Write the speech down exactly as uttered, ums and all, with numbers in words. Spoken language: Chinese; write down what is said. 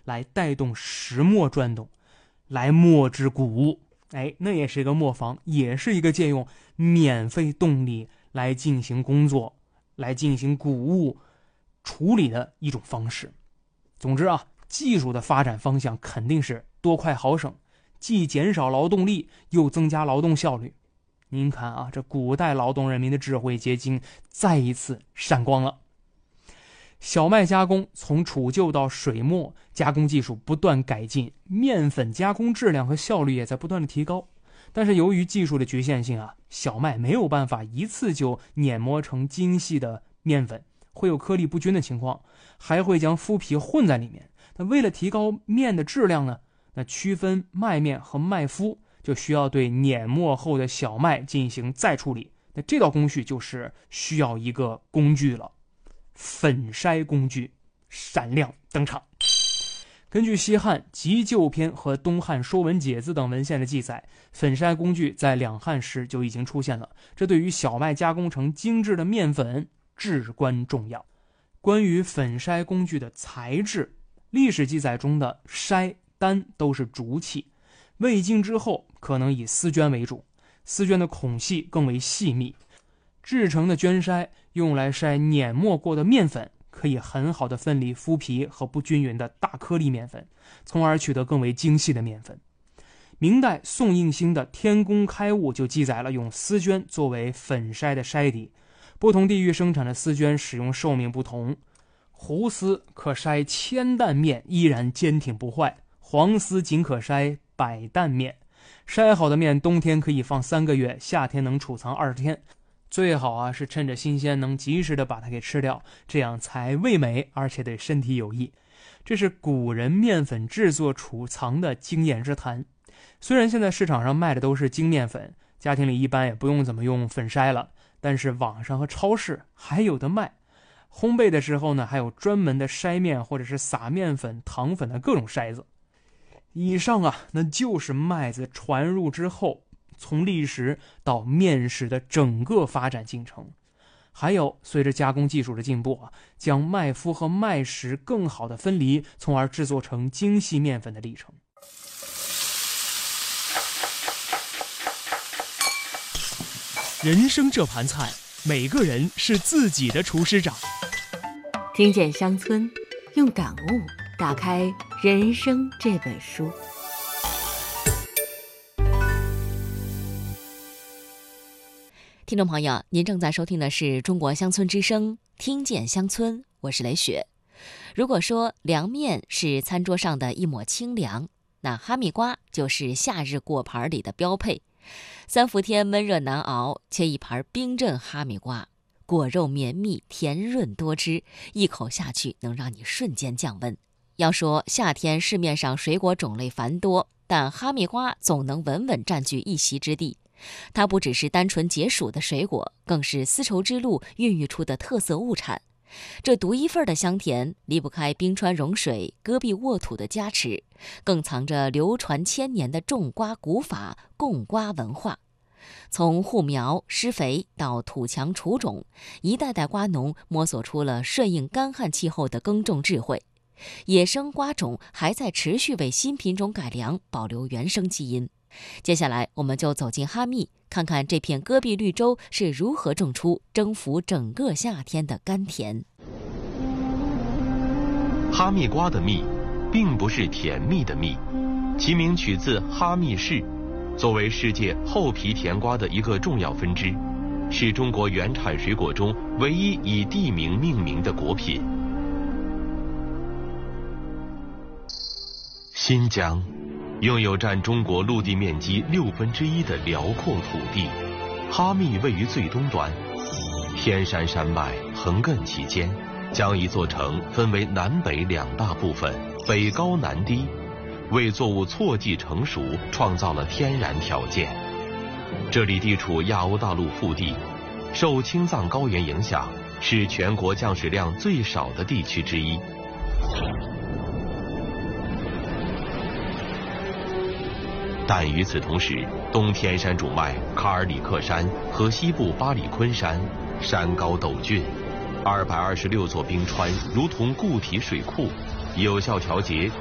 来带动石磨转动，来磨制谷物。哎，那也是一个磨坊，也是一个借用免费动力来进行工作，来进行谷物处理的一种方式。总之啊，技术的发展方向肯定是多快好省，既减少劳动力又增加劳动效率。您看啊，这古代劳动人民的智慧结晶再一次闪光了。小麦加工从储臼到水磨，加工技术不断改进，面粉加工质量和效率也在不断的提高。但是由于技术的局限性啊，小麦没有办法一次就碾磨成精细的面粉，会有颗粒不均的情况，还会将麸皮混在里面。那为了提高面的质量呢，那区分麦面和麦麸就需要对碾磨后的小麦进行再处理。那这道工序就是需要一个工具了，粉筛工具闪亮登场。根据西汉急救篇和东汉说文解字等文献的记载，粉筛工具在两汉时就已经出现了，这对于小麦加工成精致的面粉至关重要。关于粉筛工具的材质，历史记载中的筛、担都是竹器，未经之后可能以丝绢为主，丝绢的孔隙更为细密，制成的绢筛用来筛碾磨过的面粉，可以很好的分离麸皮和不均匀的大颗粒面粉，从而取得更为精细的面粉。明代宋应星的《天工开物》就记载了用丝绢作为粉筛的筛底，不同地域生产的丝绢使用寿命不同，胡丝可筛千担面依然坚挺不坏，黄丝仅可筛百担面。筛好的面冬天可以放三个月，夏天能储藏二十天。最好啊是趁着新鲜能及时的把它给吃掉，这样才味美而且对身体有益。这是古人面粉制作储藏的经验之谈。虽然现在市场上卖的都是精面粉，家庭里一般也不用怎么用粉筛了，但是网上和超市还有的卖。烘焙的时候呢，还有专门的筛面或者是撒面粉、糖粉的各种筛子。以上啊，那就是麦子传入之后从砾石到面食的整个发展进程。还有随着加工技术的进步啊，将麦麸和麦实更好的分离，从而制作成精细面粉的历程。 人生这盘菜，每个人是自己的厨师长。 听见乡村，用感悟打开人生这本书。 听众朋友，您正在收听的是中国乡村之声，听见乡村，我是雷雪。如果说凉面是餐桌上的一抹清凉，那哈密瓜就是夏日果盘里的标配。三伏天闷热难熬，切一盘冰镇哈密瓜，果肉绵密，甜润多汁，一口下去能让你瞬间降温。要说夏天市面上水果种类繁多，但哈密瓜总能稳稳占据一席之地。它不只是单纯解暑的水果，更是丝绸之路孕育出的特色物产。这独一份的香甜离不开冰川融水、戈壁沃土的加持，更藏着流传千年的种瓜古法、供瓜文化。从护苗、施肥到土墙除种，一代代瓜农摸索出了顺应干旱气候的耕种智慧。野生瓜种还在持续为新品种改良，保留原生基因。接下来我们就走进哈密，看看这片戈壁绿洲是如何种出征服整个夏天的甘甜。 哈密瓜的蜜并不是甜蜜的蜜，其名取自哈密市，作为世界厚皮甜瓜的一个重要分支，是中国原产水果中唯一以地名命名的果品。新疆拥有占中国陆地面积六分之一的辽阔土地，哈密位于最东端，天山山脉横亘其间，将一座城分为南北两大部分，北高南低，为作物错季成熟创造了天然条件。这里地处亚欧大陆腹地，受青藏高原影响，是全国降水量最少的地区之一。但与此同时，东天山主脉卡尔里克山和西部巴里坤山山高陡峻，二百二十六座冰川如同固体水库，有效调节